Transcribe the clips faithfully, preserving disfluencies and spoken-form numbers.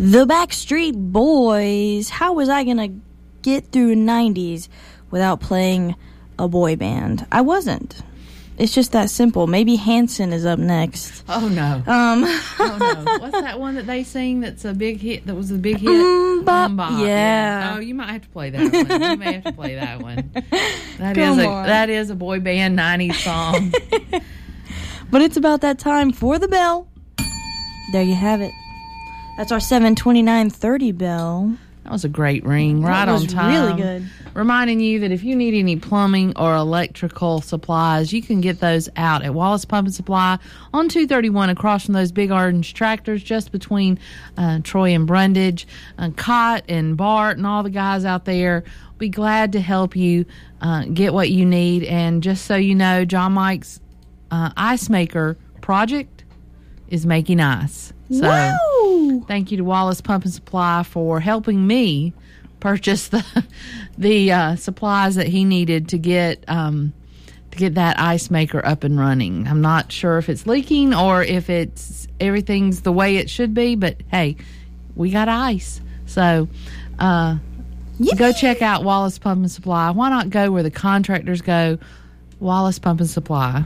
The Backstreet Boys. How was I going to get through nineties without playing a boy band? I wasn't. It's just that simple. Maybe Hanson is up next. Oh, no. Um, oh, no. What's that one that they sing that's a big hit, that was a big hit? Mm, bop. Um, bop. Yeah. yeah. Oh, you might have to play that one. You may have to play that one. That Come is a on. that is a boy band nineties song. But it's about that time for the bell. There you have it. That's our seven twenty-nine thirty bell. That was a great ring, right That was on time. really good. Reminding you that if you need any plumbing or electrical supplies, you can get those out at Wallace Pump and Supply on two thirty-one across from those big orange tractors just between uh, Troy and Brundage. Uh, Cott and Bart and all the guys out there will be glad to help you uh, get what you need. And just so you know, John Mike's uh, ice maker project is making ice. So Woo! Thank you to Wallace Pump and Supply for helping me purchase the the uh, supplies that he needed to get um, to get that ice maker up and running. I'm not sure if it's leaking or if it's everything's the way it should be, but hey, we got ice. So uh, go check out Wallace Pump and Supply. Why not go where the contractors go? Wallace Pump and Supply.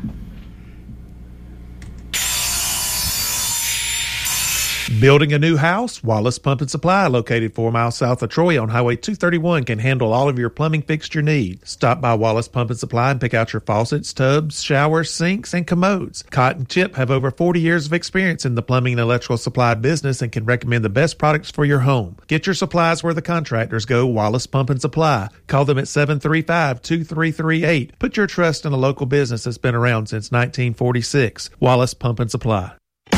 Building a new house? Wallace Pump and Supply, located four miles south of Troy on Highway two thirty-one, can handle all of your plumbing fixture needs. Stop by Wallace Pump and Supply and pick out your faucets, tubs, showers, sinks, and commodes. Cott and Chip have over forty years of experience in the plumbing and electrical supply business and can recommend the best products for your home. Get your supplies where the contractors go, Wallace Pump and Supply. Call them at seven three five, two three three eight. Put your trust in a local business that's been around since nineteen forty-six. Wallace Pump and Supply.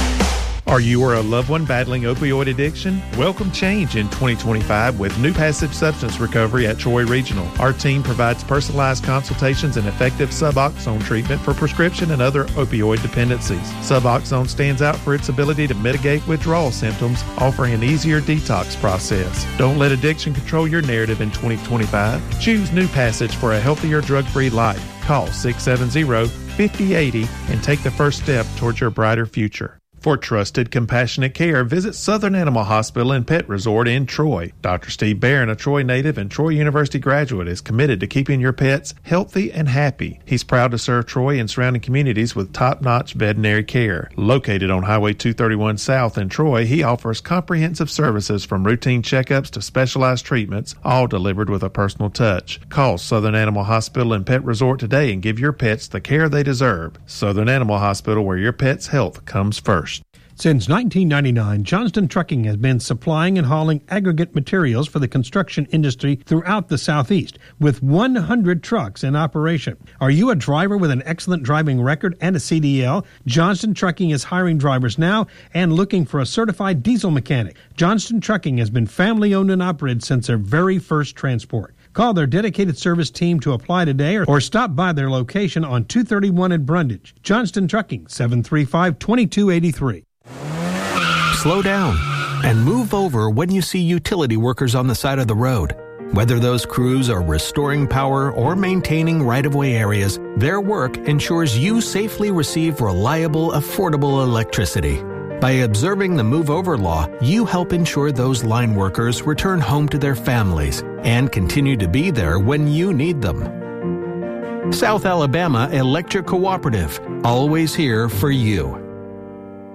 Are you or a loved one battling opioid addiction? Welcome change in twenty twenty-five with New Passage Substance Recovery at Troy Regional. Our team provides personalized consultations and effective Suboxone treatment for prescription and other opioid dependencies. Suboxone stands out for its ability to mitigate withdrawal symptoms, offering an easier detox process. Don't let addiction control your narrative in twenty twenty-five. Choose New Passage for a healthier, drug-free life. Call six seven zero, five zero eight zero and take the first step towards your brighter future. For trusted, compassionate care, visit Southern Animal Hospital and Pet Resort in Troy. Doctor Steve Barron, a Troy native and Troy University graduate, is committed to keeping your pets healthy and happy. He's proud to serve Troy and surrounding communities with top-notch veterinary care. Located on Highway two thirty-one South in Troy, he offers comprehensive services from routine checkups to specialized treatments, all delivered with a personal touch. Call Southern Animal Hospital and Pet Resort today and give your pets the care they deserve. Southern Animal Hospital, where your pet's health comes first. Since nineteen ninety-nine, Johnston Trucking has been supplying and hauling aggregate materials for the construction industry throughout the Southeast, with one hundred trucks in operation. Are you a driver with an excellent driving record and a C D L? Johnston Trucking is hiring drivers now and looking for a certified diesel mechanic. Johnston Trucking has been family-owned and operated since their very first transport. Call their dedicated service team to apply today or stop by their location on two thirty-one in Brundage. Johnston Trucking, seven three five, two two eight three. Slow down and move over when you see utility workers on the side of the road. Whether those crews are restoring power or maintaining right-of-way areas, their work ensures you safely receive reliable, affordable electricity. By observing the Move Over law, you help ensure those line workers return home to their families and continue to be there when you need them. South Alabama Electric Cooperative, always here for you.